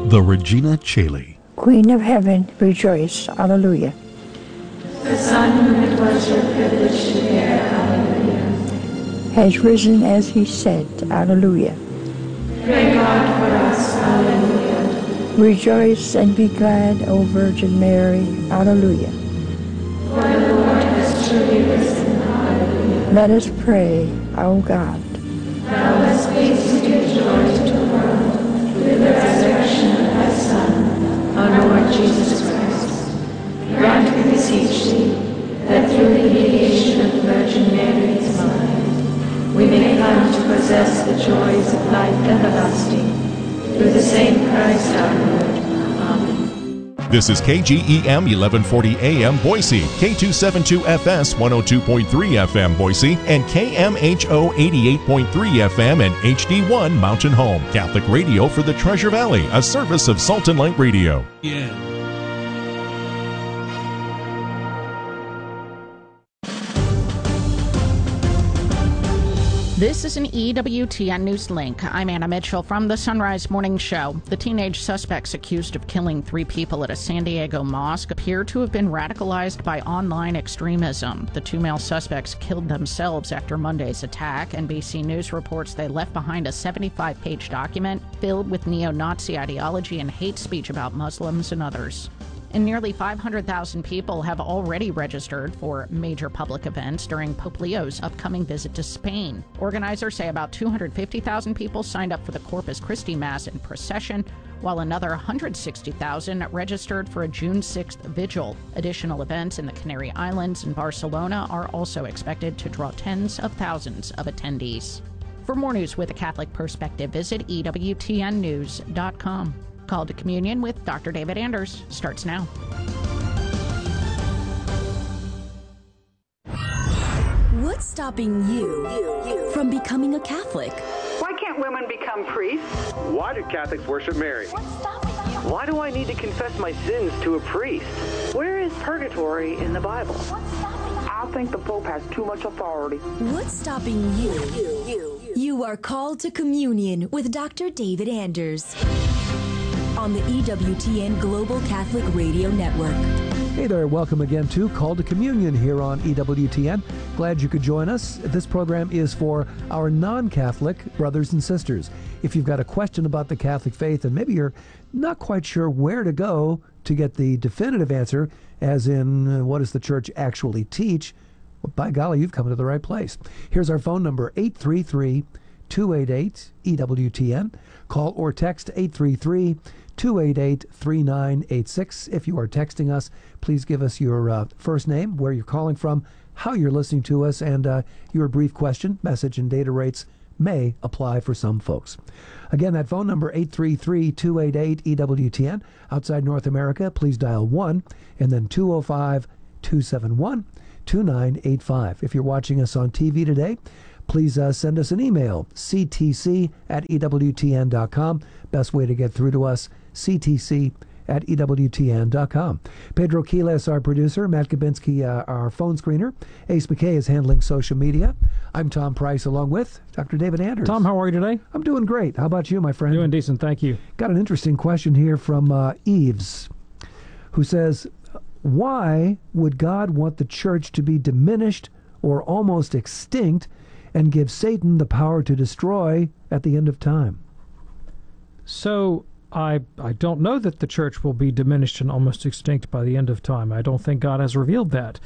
The Regina Caeli. Queen of Heaven, rejoice. Alleluia. The Son whom it was your privilege to bear, alleluia, has risen as he said. Alleluia. Pray God for us, alleluia. Rejoice and be glad, O Virgin Mary. Alleluia. For the Lord has truly risen, alleluia. Let us pray, O God. Thou hast hastened your joy to the world through the resurrection of thy Son, our Lord Jesus Christ. Grant, we beseech thee, that through the mediation of the Virgin Mary, his mother, we may come to possess the joys of life everlasting, through the same Christ our Lord. Amen. This is KGEM 1140 AM Boise, K272FS 102.3 FM Boise, and KMHO 88.3 FM and HD1 Mountain Home. Catholic radio for the Treasure Valley, a service of Salt and Light Radio. Yeah. This is an EWTN News Link. I'm Anna Mitchell from the Sunrise Morning Show. The teenage suspects accused of killing 3 people at a San Diego mosque appear to have been radicalized by online extremism. The 2 male suspects killed themselves after Monday's attack. NBC News reports they left behind a 75-page document filled with neo-Nazi ideology and hate speech about Muslims and others. And nearly 500,000 people have already registered for major public events during Pope Leo's upcoming visit to Spain. Organizers say about 250,000 people signed up for the Corpus Christi Mass and procession, while another 160,000 registered for a June 6th vigil. Additional events in the Canary Islands and Barcelona are also expected to draw tens of thousands of attendees. For more news with a Catholic perspective, visit EWTNnews.com. Call to Communion with Dr. David Anders starts now. What's stopping you from becoming a Catholic? Why can't women become priests? Why do Catholics worship Mary? What's stopping you? Why do I need to confess my sins to a priest? Where is purgatory in the Bible? What's stopping you? I think the Pope has too much authority. What's stopping you? You are called to communion with Dr. David Anders on the EWTN Global Catholic Radio Network. Hey there, welcome again to Call to Communion here on EWTN. Glad you could join us. This program is for our non-Catholic brothers and sisters. If you've got a question about the Catholic faith and maybe you're not quite sure where to go to get the definitive answer, as in what does the church actually teach, well, by golly, you've come to the right place. Here's our phone number, 833-288-EWTN. Call or text 833-288-3986. If you are texting us, please give us your first name, where you're calling from, how you're listening to us, and your brief question. Message and data rates may apply for some folks. Again, that phone number, 833-288-EWTN. Outside North America, please dial 1 and then 205-271-2985. If you're watching us on TV today, please send us an email, ctc@ewtn.com. Best way to get through to us, ctc@ewtn.com. Pedro Quiles, our producer, Matt Gabinski, our phone screener. Ace McKay is handling social media. I'm Tom Price, along with Dr. David Anders. Tom, how are you today? I'm doing great. How about you, my friend? Doing decent, thank you. Got an interesting question here from Eves, who says, why would God want the church to be diminished or almost extinct and give Satan the power to destroy at the end of time? So I don't know that the church will be diminished and almost extinct by the end of time. I don't think God has revealed that.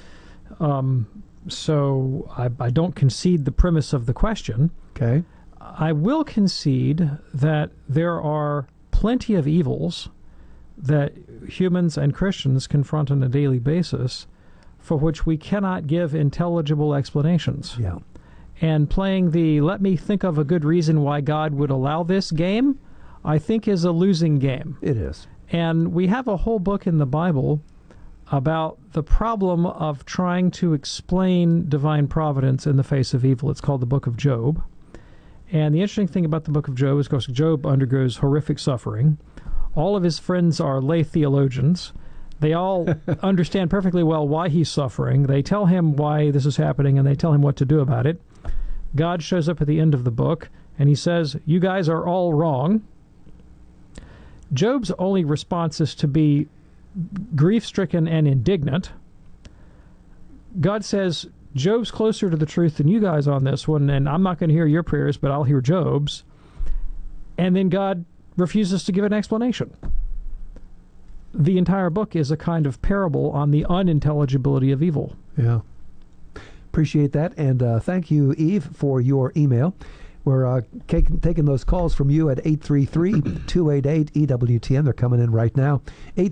So I don't concede the premise of the question. Okay. I will concede that there are plenty of evils that humans and Christians confront on a daily basis for which we cannot give intelligible explanations. Yeah. And playing the let me think of a good reason why God would allow this game, I think, is a losing game. It is. And we have a whole book in the Bible about the problem of trying to explain divine providence in the face of evil. It's called the Book of Job. And the interesting thing about the Book of Job is, of course, Job undergoes horrific suffering. All of his friends are lay theologians. They all understand perfectly well why he's suffering. They tell him why this is happening, and they tell him what to do about it. God shows up at the end of the book, and he says, you guys are all wrong. Job's only response is to be grief-stricken and indignant. God says, Job's closer to the truth than you guys on this one, and I'm not going to hear your prayers, but I'll hear Job's. And then God refuses to give an explanation. The entire book is a kind of parable on the unintelligibility of evil. Yeah. Appreciate that, and thank you, Eve, for your email. We're taking those calls from you at 833-288-EWTN. They're coming in right now.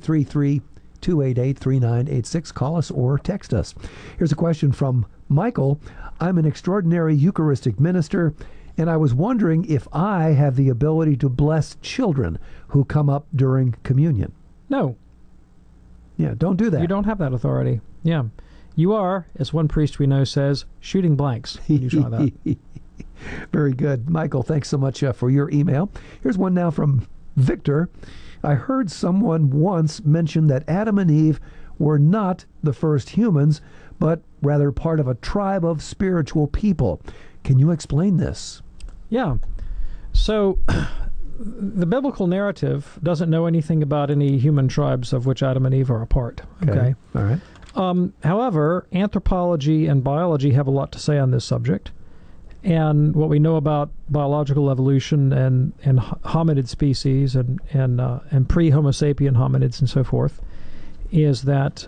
833-288-3986. Call us or text us. Here's a question from Michael. I'm an extraordinary Eucharistic minister, and I was wondering if I have the ability to bless children who come up during communion. No. Yeah, don't do that. You don't have that authority. Yeah. You are, as one priest we know says, shooting blanks when you try that. Very good. Michael, thanks so much for your email. Here's one now from Victor. I heard someone once mention that Adam and Eve were not the first humans, but rather part of a tribe of spiritual people. Can you explain this? Yeah. So the biblical narrative doesn't know anything about any human tribes of which Adam and Eve are a part. Okay. All right. However, anthropology and biology have a lot to say on this subject. And what we know about biological evolution and hominid species and pre-Homo sapien hominids and so forth is that,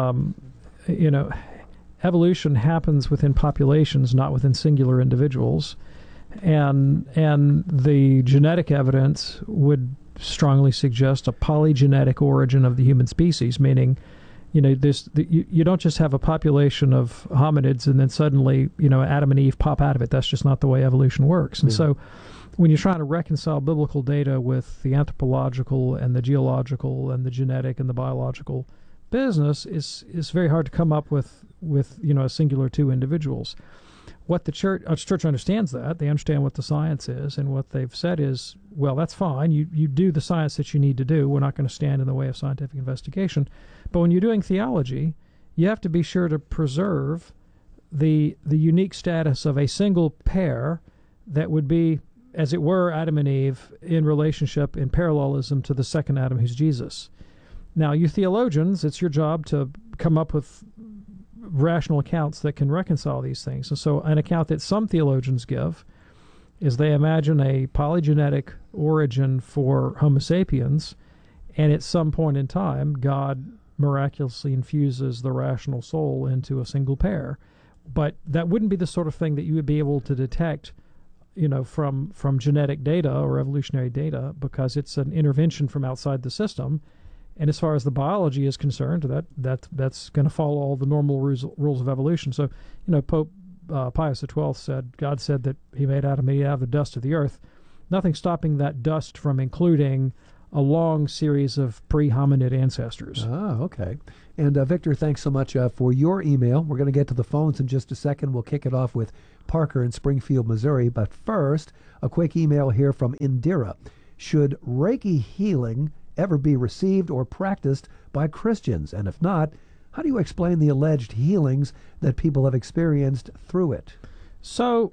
evolution happens within populations, not within singular individuals. And the genetic evidence would strongly suggest a polygenetic origin of the human species, meaning, you don't just have a population of hominids and then suddenly, Adam and Eve pop out of it. That's just not the way evolution works. And so when you're trying to reconcile biblical data with the anthropological and the geological and the genetic and the biological business, it's very hard to come up with a singular two individuals. What the church understands that. They understand what the science is, and what they've said is, well, that's fine. You do the science that you need to do. We're not going to stand in the way of scientific investigation. But when you're doing theology, you have to be sure to preserve the unique status of a single pair that would be, as it were, Adam and Eve in relationship, in parallelism to the second Adam, who's Jesus. Now, you theologians, it's your job to come up with rational accounts that can reconcile these things. And so an account that some theologians give is they imagine a polygenetic origin for Homo sapiens, and at some point in time, God miraculously infuses the rational soul into a single pair. But that wouldn't be the sort of thing that you would be able to detect, from genetic data or evolutionary data, because it's an intervention from outside the system. And as far as the biology is concerned, that's going to follow all the normal rules of evolution. So, Pope Pius XII said, God said that he made Adam and Eve out of the dust of the earth. Nothing stopping that dust from including a long series of pre-hominid ancestors. Ah, okay. And Victor, thanks so much for your email. We're going to get to the phones in just a second. We'll kick it off with Parker in Springfield, Missouri. But first, a quick email here from Indira. Should Reiki healing ever be received or practiced by Christians? And if not, how do you explain the alleged healings that people have experienced through it? So,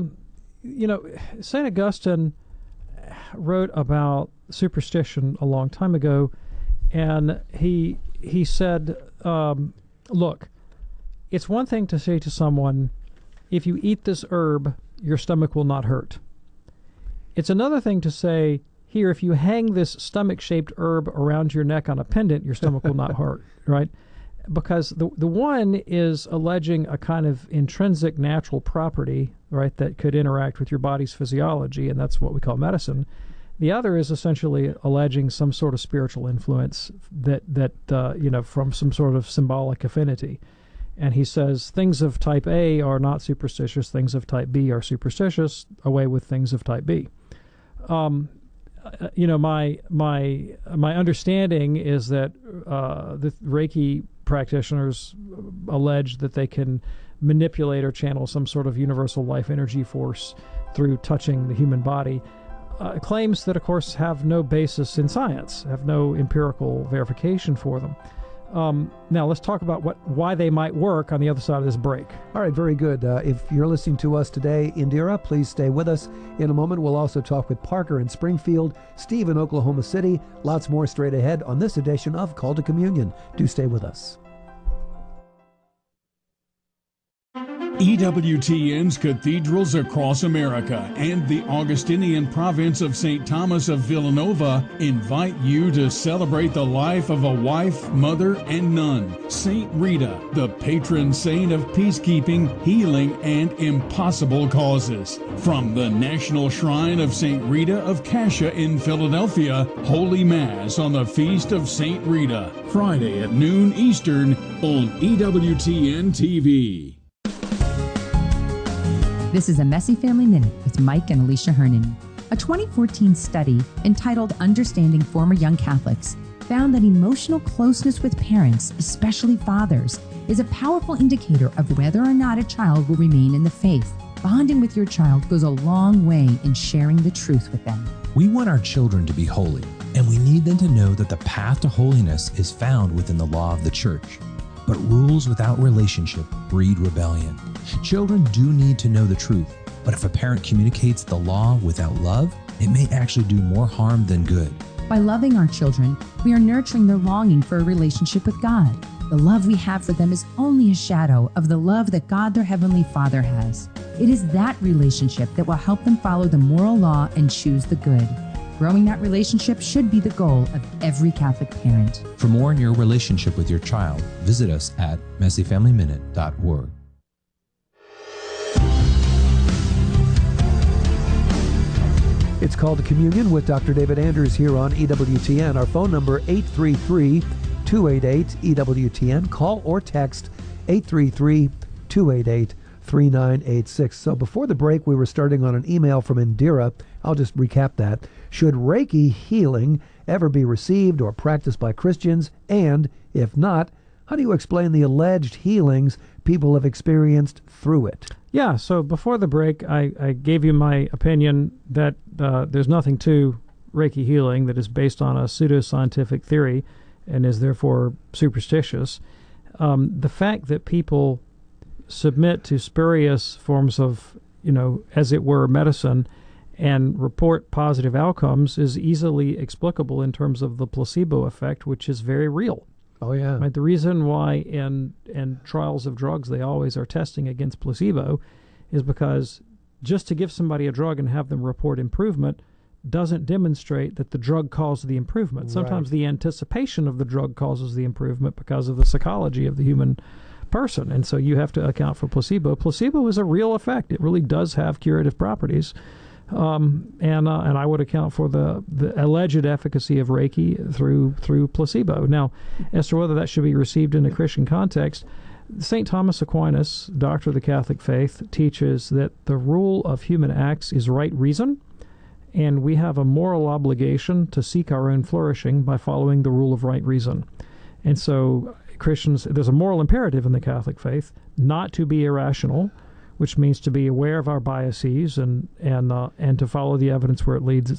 St. Augustine wrote about superstition a long time ago, and he said, look, it's one thing to say to someone, if you eat this herb, your stomach will not hurt. It's another thing to say, here, if you hang this stomach-shaped herb around your neck on a pendant, your stomach will not hurt, right? Because the one is alleging a kind of intrinsic natural property, right, that could interact with your body's physiology, and that's what we call medicine. The other is essentially alleging some sort of spiritual influence that from some sort of symbolic affinity. And he says things of type A are not superstitious, things of type B are superstitious, away with things of type B. My understanding is that the Reiki practitioners allege that they can manipulate or channel some sort of universal life energy force through touching the human body. Claims that, of course, have no basis in science, have no empirical verification for them. Now let's talk about why they might work on the other side of this break. All right, very good. If you're listening to us today, Indira, please stay with us. In a moment, we'll also talk with Parker in Springfield, Steve in Oklahoma City. Lots more straight ahead on this edition of Call to Communion. Do stay with us. EWTN's cathedrals across America and the Augustinian province of St. Thomas of Villanova invite you to celebrate the life of a wife, mother, and nun, St. Rita, the patron saint of peacekeeping, healing, and impossible causes. From the National Shrine of St. Rita of Cascia in Philadelphia, Holy Mass on the Feast of St. Rita, Friday at noon Eastern on EWTN TV. This is a Messy Family Minute with Mike and Alicia Hernon. A 2014 study entitled Understanding Former Young Catholics found that emotional closeness with parents, especially fathers, is a powerful indicator of whether or not a child will remain in the faith. Bonding with your child goes a long way in sharing the truth with them. We want our children to be holy, and we need them to know that the path to holiness is found within the law of the Church. But rules without relationship breed rebellion. Children do need to know the truth, but if a parent communicates the law without love, it may actually do more harm than good. By loving our children, we are nurturing their longing for a relationship with God. The love we have for them is only a shadow of the love that God, their Heavenly Father, has. It is that relationship that will help them follow the moral law and choose the good. Growing that relationship should be the goal of every Catholic parent. For more on your relationship with your child, visit us at messyfamilyminute.org. It's Called to Communion with Dr. David Anders here on EWTN. Our phone number, 833-288-EWTN. Call or text 833-288-3986. So before the break, we were starting on an email from Indira. I'll just recap that. Should Reiki healing ever be received or practiced by Christians? And if not, how do you explain the alleged healings people have experienced through it? Yeah, so before the break, I gave you my opinion that there's nothing to Reiki healing that is based on a pseudoscientific theory and is therefore superstitious. The fact that people submit to spurious forms of, as it were, medicine and report positive outcomes is easily explicable in terms of the placebo effect, which is very real. Oh, yeah. Right? The reason why in trials of drugs they always are testing against placebo is because just to give somebody a drug and have them report improvement doesn't demonstrate that the drug caused the improvement. Right. Sometimes the anticipation of the drug causes the improvement because of the psychology of the human person, and so you have to account for placebo. Placebo is a real effect. It really does have curative properties. And I would account for the alleged efficacy of Reiki through placebo. Now, as to whether that should be received in a Christian context, St. Thomas Aquinas, doctor of the Catholic faith, teaches that the rule of human acts is right reason, and we have a moral obligation to seek our own flourishing by following the rule of right reason. And so Christians, there's a moral imperative in the Catholic faith not to be irrational, which means to be aware of our biases and to follow the evidence where it leads,